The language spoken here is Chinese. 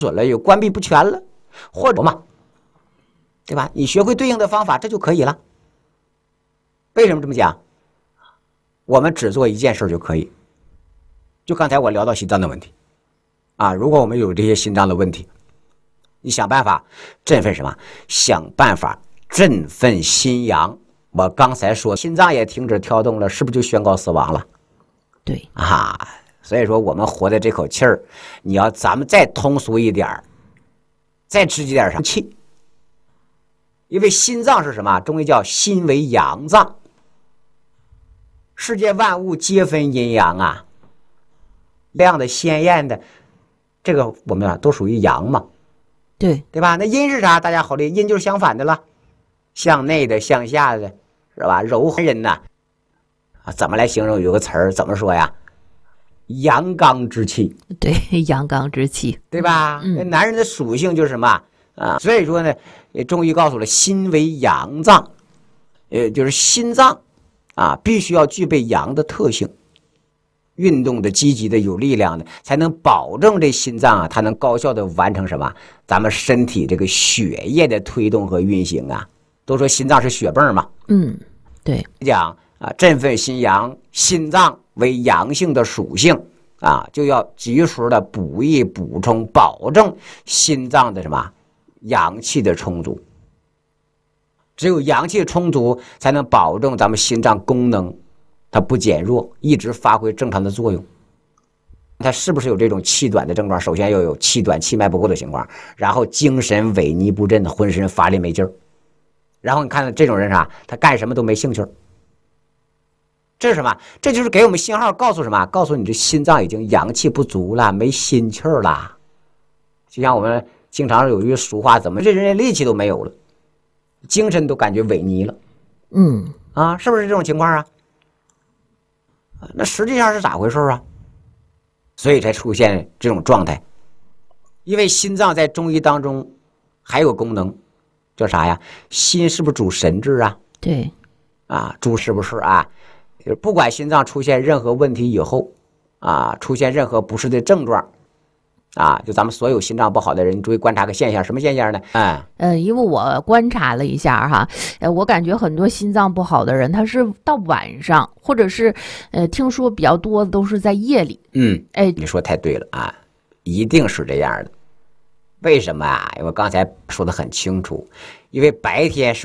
损了，有关闭不全了，或者嘛，对吧？你学会对应的方法，这就可以了。为什么这么讲？我们只做一件事就可以。就刚才我聊到心脏的问题啊，如果我们有这些心脏的问题，你想办法振奋什么？想办法振奋心阳。我刚才说心脏也停止跳动了，是不是就宣告死亡了？ 对啊，所以说我们活的这口气儿，你要咱们再通俗一点，再直接点上气。因为心脏是什么？中医叫心为阳脏，世界万物皆分阴阳啊，亮的鲜艳的，这个我们都属于阳嘛，对吧？那阴是啥？大家好理，阴就是相反的了，向内的、向下的，是吧？柔和人呐，啊，怎么来形容？有个词儿怎么说呀？阳刚之气， 对，阳刚之气， 对吧？男人的属性就是什么啊？所以说呢，中医告诉了，心为阳脏，就是心脏啊，必须要具备阳的特性，运动的、积极的、有力量的，才能保证这心脏啊，它能高效的完成什么？咱们身体这个血液的推动和运行啊。都说心脏是血泵嘛， 对， 讲啊，振奋心阳，心脏为阳性的属性啊，就要及时的补益补充，保证心脏的什么阳气的充足。只有阳气充足，才能保证咱们心脏功能它不减弱，一直发挥正常的作用。它是不是有这种气短的症状？首先要有气短、气脉不够的情况，然后精神萎靡不振，浑身乏力没劲儿。然后你看这种人啥，他干什么都没兴趣。这是什么？这就是给我们信号，告诉什么？告诉你这心脏已经阳气不足了，没心气儿了。就像我们经常有一句俗话，怎么这人力气都没有了，精神都感觉萎靡了。是不是这种情况啊？那实际上是咋回事啊？所以才出现这种状态。因为心脏在中医当中还有功能，叫啥呀？心是不是主神志啊？ 对， 啊，主是不是啊？就是不管心脏出现任何问题以后啊，出现任何不适的症状啊，就咱们所有心脏不好的人，你注意观察个现象，什么现象呢？ 因为我观察了一下哈，我感觉很多心脏不好的人，他是到晚上，或者是听说比较多的都是在夜里。 你说太对了啊，一定是这样的。为什么啊？因为我刚才说的很清楚，因为白天是